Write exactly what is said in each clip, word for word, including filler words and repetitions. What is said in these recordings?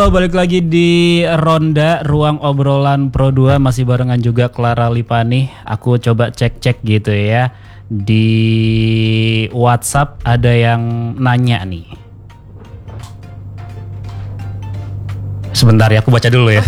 Balik lagi di Ronda Ruang Obrolan Pro dua, masih barengan juga Clara Lipani. Aku coba cek-cek gitu ya. Di WhatsApp ada yang nanya nih. Sebentar ya, aku baca dulu ya.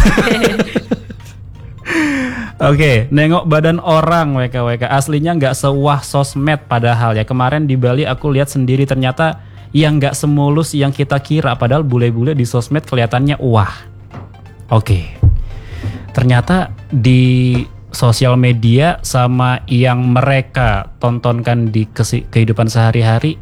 Oke, okay, nengok badan orang W K W K aslinya nggak sewah sosmed padahal ya. Kemarin di Bali aku lihat sendiri ternyata yang nggak semulus yang kita kira, padahal bule-bule di sosmed kelihatannya wah. Oke, okay. Ternyata di sosial media sama yang mereka tontonkan di kesi- kehidupan sehari-hari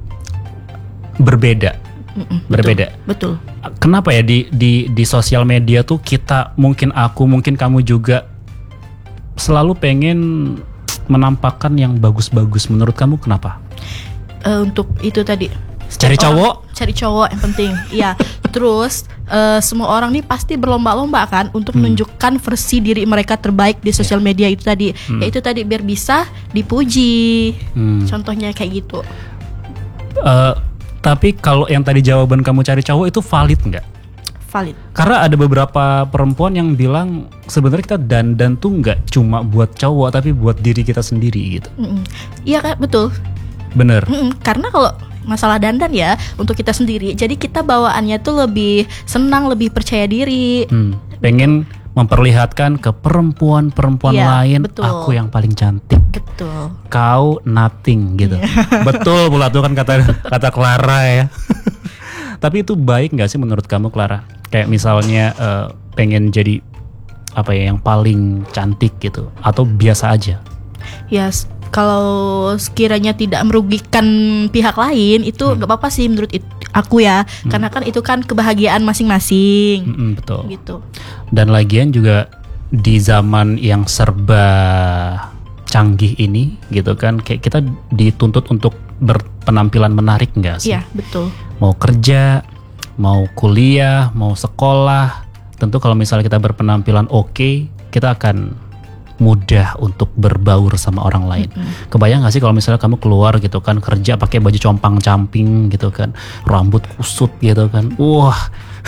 berbeda, Mm-mm, berbeda. Betul. Kenapa ya di di di sosial media tuh kita, mungkin aku, mungkin kamu juga selalu pengen menampakkan yang bagus-bagus. Menurut kamu kenapa? Uh, untuk itu tadi. Cari cowok, orang, cari cowok yang penting. Iya. Terus uh, semua orang nih pasti berlomba-lomba kan untuk hmm. menunjukkan versi diri mereka terbaik di sosial yeah. media itu tadi. Hmm. Yaitu tadi biar bisa dipuji. Hmm. Contohnya kayak gitu. Uh, tapi kalau yang tadi jawaban kamu cari cowok itu valid nggak? Valid. Karena ada beberapa perempuan yang bilang sebenarnya kita dandan tuh nggak cuma buat cowok tapi buat diri kita sendiri gitu. Iya kan, betul. Bener. Mm-mm. Karena kalau masalah dandan ya untuk kita sendiri, jadi kita bawaannya tuh lebih senang, lebih percaya diri. Hmm, pengen memperlihatkan ke perempuan-perempuan ya, lain, betul. Aku yang paling cantik. Betul. Kau nothing gitu. Betul pula tuh kan kata kata Clara ya. Tapi itu baik nggak sih menurut kamu, Clara? Kayak misalnya uh, pengen jadi apa ya yang paling cantik gitu, atau biasa aja? Yes. Kalau sekiranya tidak merugikan pihak lain itu nggak hmm. apa-apa sih menurut it, aku ya, hmm. karena kan itu kan kebahagiaan masing-masing. Hmm, betul. Gitu. Dan lagian juga di zaman yang serba canggih ini, gitu kan, kayak kita dituntut untuk berpenampilan menarik nggak sih? Iya, betul. Mau kerja, mau kuliah, mau sekolah, tentu kalau misalnya kita berpenampilan oke, okay, kita akan mudah untuk berbaur sama orang lain. Mm-hmm. Kebayang gak sih kalau misalnya kamu keluar gitu kan, kerja pakai baju compang-camping gitu kan, rambut kusut gitu kan, wah.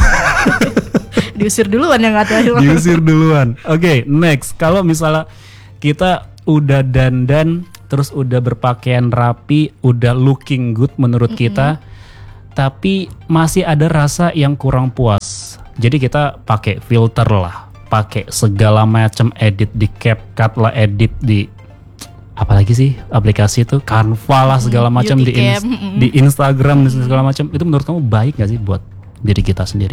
Diusir duluan yang gak tahu. Diusir duluan. Oke, okay, next. Kalau misalnya kita udah dandan, terus udah berpakaian rapi, udah looking good menurut mm-hmm. kita, tapi masih ada rasa yang kurang puas. Jadi kita pakai filter lah, pakai segala macam, edit di CapCut lah, edit di apalagi sih aplikasi itu, Canva lah segala macam, di, ins- di Instagram dan segala macam. Itu menurut kamu baik nggak sih buat diri kita sendiri?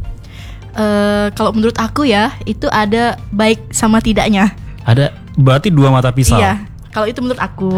Uh, kalau menurut aku ya itu ada baik sama tidaknya. Ada, berarti dua mata pisau. Iya. Kalau itu menurut aku.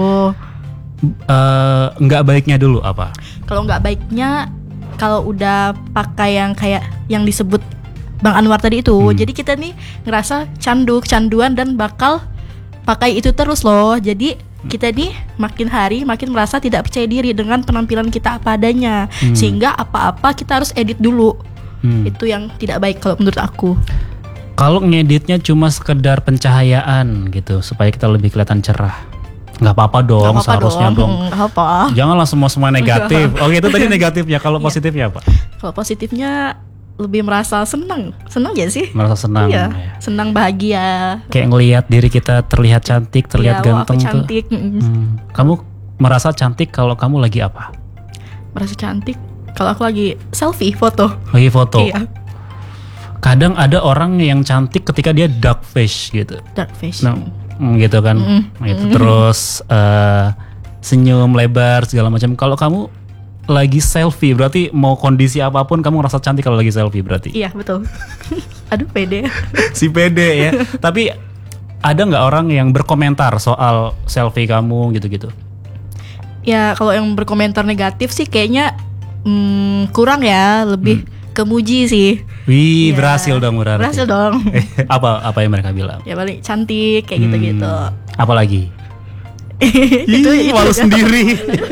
Uh, nggak baiknya dulu apa? Kalau nggak baiknya, kalau udah pakai yang kayak yang disebut Bang Anwar tadi itu, hmm. jadi kita nih ngerasa candu, canduan dan bakal pakai itu terus loh. Jadi kita nih makin hari makin merasa tidak percaya diri dengan penampilan kita apa adanya, hmm. sehingga apa-apa kita harus edit dulu. Hmm. Itu yang tidak baik kalau menurut aku. Kalau ngeditnya cuma sekedar pencahayaan gitu supaya kita lebih kelihatan cerah, nggak apa-apa dong, gak apa-apa seharusnya dong. dong. Gak apa. Jangan langsung semua negatif. Oke, itu tadi negatifnya. Kalau positifnya apa? Kalau positifnya lebih merasa senang, senang ya sih? Merasa senang, iya, ya. Senang, bahagia. Kayak ngelihat diri kita terlihat cantik, terlihat iya, ganteng wah, aku cantik. tuh. Hmm. Kamu merasa cantik kalau kamu lagi apa? Merasa cantik kalau aku lagi selfie, foto. Lagi foto. Iya. Kadang ada orang yang cantik ketika dia dark face gitu. Dark face. Nah, gitu kan. Mm-hmm. Gitu. Terus uh, senyum lebar segala macam. Kalau kamu lagi selfie, berarti mau kondisi apapun kamu ngerasa cantik kalau lagi selfie berarti. Iya, betul. Aduh, pede. Si pede ya. Tapi ada nggak orang yang berkomentar soal selfie kamu gitu-gitu? Ya, kalau yang berkomentar negatif sih kayaknya hmm, kurang ya, lebih hmm. kemuji sih. Wih, ya, berhasil dong berarti. Berhasil dong. apa apa yang mereka bilang? Ya paling cantik kayak gitu-gitu. Hmm, apa lagi? itu, Ih, itu malu sendiri.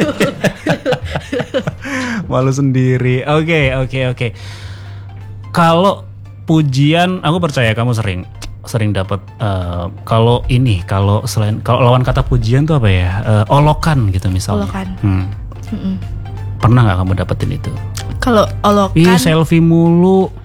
Malu sendiri. Oke, oke, oke. Kalau pujian, aku percaya kamu sering sering dapat uh, kalau ini, kalau selain kalau lawan kata pujian tuh apa ya? Uh, olokan gitu misalnya. Olokan. Hmm. Pernah nggak kamu dapetin itu? Kalau olokan. Ih, selfie mulu.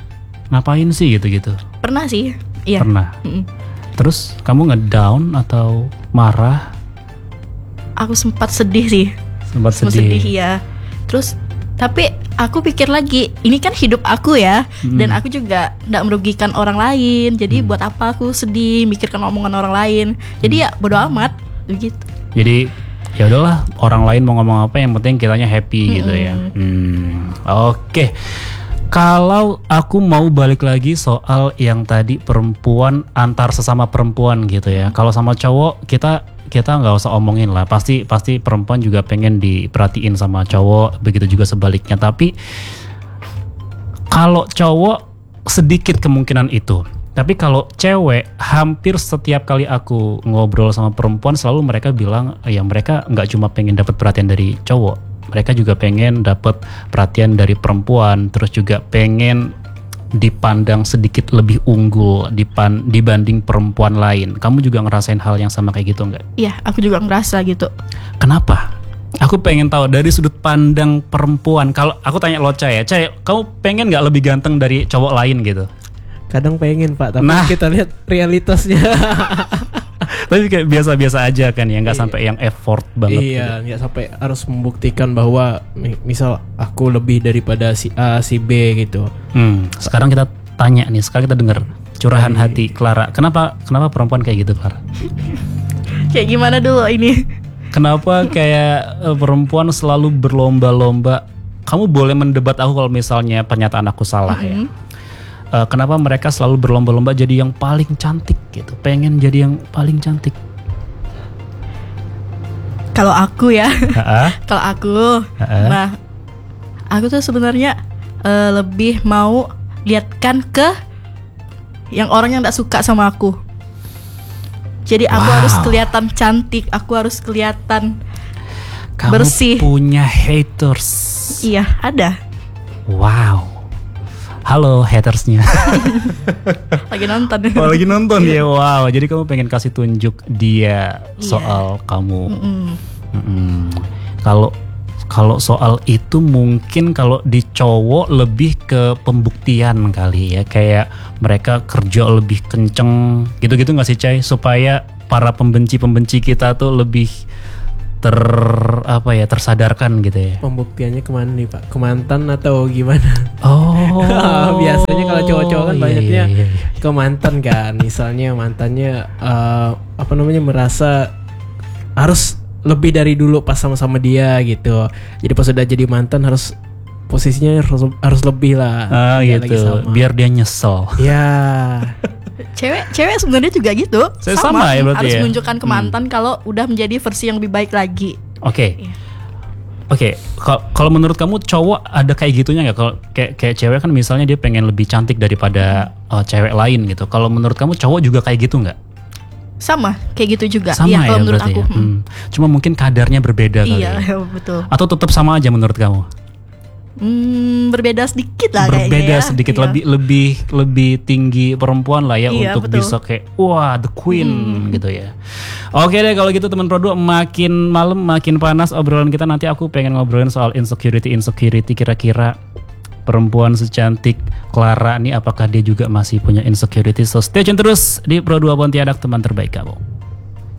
ngapain sih gitu-gitu? Pernah sih. Iya. Pernah. Mm-mm. Terus kamu ngedown atau marah? Aku sempat sedih sih. Sempat Sempat sedih. sedih ya. Terus tapi aku pikir lagi, ini kan hidup aku ya, Hmm. dan aku juga nggak merugikan orang lain. Jadi Hmm. buat apa aku sedih mikirkan omongan orang lain? Jadi ya bodo amat begitu. Jadi ya udahlah, orang lain mau ngomong apa yang penting kitanya happy gitu ya. Hmm, Oke. Kalau aku mau balik lagi soal yang tadi perempuan antar sesama perempuan gitu ya. Kalau sama cowok kita kita nggak usah omongin lah. Pasti pasti perempuan juga pengen diperhatiin sama cowok. Begitu juga sebaliknya. Tapi kalau cowok sedikit kemungkinan itu. Tapi kalau cewek, hampir setiap kali aku ngobrol sama perempuan selalu mereka bilang ya mereka nggak cuma pengen dapat perhatian dari cowok. Mereka juga pengen dapat perhatian dari perempuan, terus juga pengen dipandang sedikit lebih unggul dipan, dibanding perempuan lain. Kamu juga ngerasain hal yang sama kayak gitu nggak? Iya, aku juga ngerasa gitu. Kenapa? Aku pengen tahu dari sudut pandang perempuan. Kalau aku tanya lo Cay ya, Cay, kamu pengen nggak lebih ganteng dari cowok lain gitu? Kadang pengen Pak, tapi Nah. kita lihat realitasnya. Tapi kayak biasa-biasa aja kan ya, nggak Iya. sampai yang effort banget. Iya, nggak sampai harus membuktikan bahwa mi- misal aku lebih daripada si A, si B gitu. Hmm, sekarang kita tanya nih, sekarang kita dengar curahan Tanya. hati Clara. Kenapa kenapa perempuan kayak gitu, Clara? Kayak gimana dulu ini? Kenapa kayak eh, perempuan selalu berlomba-lomba? Kamu boleh mendebat aku kalau misalnya pernyataan aku salah ya. Eh, kenapa mereka selalu berlomba-lomba jadi yang paling cantik gitu? Pengen jadi yang paling cantik. Kalau aku ya, Ha-ha. kalau aku, Ha-ha. nah, aku tuh sebenarnya eh, lebih mau lihatkan ke yang orang yang nggak suka sama aku. Jadi aku Wow. harus kelihatan cantik, aku harus kelihatan Kamu bersih. punya haters. Iya, ada. Wow. Halo hatersnya. Lagi nonton. Oh, lagi nonton ya. Wow. Jadi kamu pengen kasih tunjuk dia Iya. soal kamu. Mm-mm. Mm-mm. Kalau kalau soal itu mungkin kalau di cowok lebih ke pembuktian kali ya, kayak mereka kerja lebih kenceng gitu-gitu nggak sih Cay, supaya para pembenci-pembenci kita tuh lebih ter apa ya tersadarkan gitu ya. Pembuktiannya kemana nih Pak? Ke mantan atau gimana? Oh. Biasanya kalau cowok-cowok kan iya, banyaknya iya, iya. ke mantan kan. Misalnya mantannya eh, apa namanya merasa harus lebih dari dulu pas sama-sama dia gitu. Jadi pas udah jadi mantan harus posisinya harus, harus lebih lah. Ah Nggak lagi gitu. sama. Biar dia nyesel. Ya. Cewek, cewek sebenarnya juga gitu. Saya sama ya berarti harus ya? menunjukkan ke mantan kalau udah menjadi versi yang lebih baik lagi. Oke. Iya. Oke, kalau kalau menurut kamu cowok ada kayak gitunya nggak? Kalau kayak kayak cewek kan misalnya dia pengen lebih cantik daripada uh, cewek lain gitu. Kalau menurut kamu cowok juga kayak gitu nggak? Sama, kayak gitu juga. Sama Iya, ya kalau menurut berarti aku. ya. Hmm. Hmm. Cuma mungkin kadarnya berbeda kali Iya, ya. betul. Atau tetap sama aja menurut kamu? Hmm, berbeda sedikit lah kayaknya Berbeda ya. sedikit, Iya. lebih lebih lebih tinggi perempuan lah ya Iya, untuk betul. bisa kayak wah the queen gitu ya. Oke deh kalau gitu teman produk, makin malam makin panas obrolan kita. Nanti aku pengen ngobrolin soal insecurity insecurity kira-kira perempuan secantik Clara nih apakah dia juga masih punya insecurity. So stay tune terus di Pro dua Pontianak, teman terbaik kamu.